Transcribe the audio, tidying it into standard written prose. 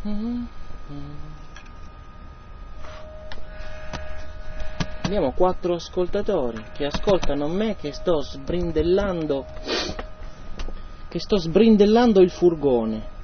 Abbiamo 4 ascoltatori che ascoltano me che sto sbrindellando il furgone.